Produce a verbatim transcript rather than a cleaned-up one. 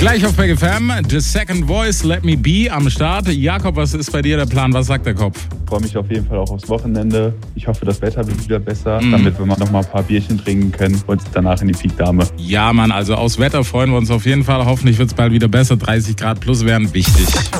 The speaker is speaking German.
Gleich auf Big F M, The Second Voice, Let Me Be am Start. Jakob, was ist bei dir der Plan? Was sagt der Kopf? Ich freue mich auf jeden Fall auch aufs Wochenende. Ich hoffe, das Wetter wird wieder besser, Mm. damit wir noch mal ein paar Bierchen trinken können und danach in die Peak Dame. Ja, Mann, also aufs Wetter freuen wir uns auf jeden Fall. Hoffentlich wird es bald wieder besser. dreißig Grad plus wären wichtig.